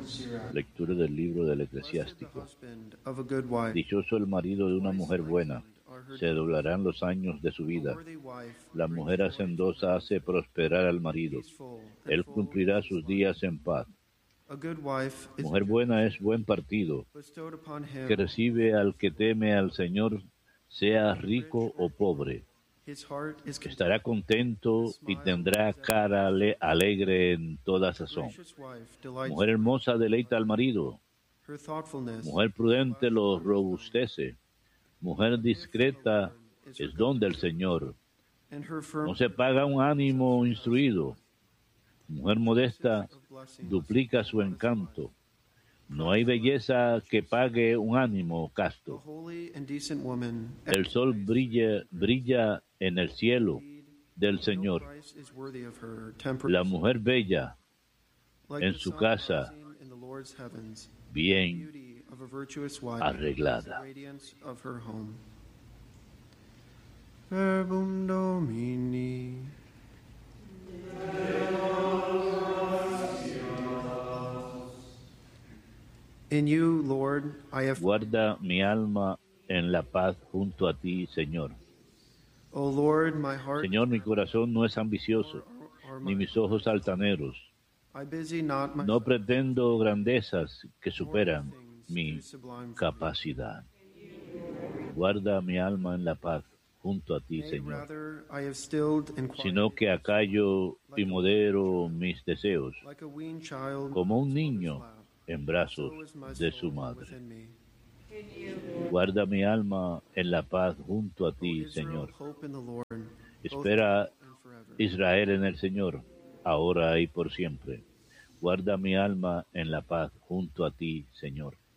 Lectura del libro del Eclesiástico. Dichoso el marido de una mujer buena, se doblarán los años de su vida. La mujer hacendosa hace prosperar al marido, él cumplirá sus días en paz. Mujer buena es buen partido, que recibe al que teme al Señor, sea rico o pobre. Estará contento y tendrá cara alegre en toda sazón. Mujer hermosa deleita al marido. Mujer prudente lo robustece. Mujer discreta es don del Señor. No se paga un ánimo instruido. Mujer modesta duplica su encanto. No hay belleza que pague un ánimo casto. El sol brilla en el cielo del Señor. La mujer bella en su casa, bien arreglada. Verbum Domini. In you, Lord, I have... Guarda mi alma en la paz junto a ti, Señor. O Lord, my heart... Señor, mi corazón no es ambicioso, ni mis ojos altaneros. No pretendo grandezas que superan mi capacidad. Guarda mi alma en la paz junto a ti, Señor. Sino que acallo y modero mis deseos, como un niño en brazos de su madre. Guarda mi alma en la paz junto a ti, Señor. Espera Israel en el Señor, ahora y por siempre. Guarda mi alma en la paz junto a ti, Señor.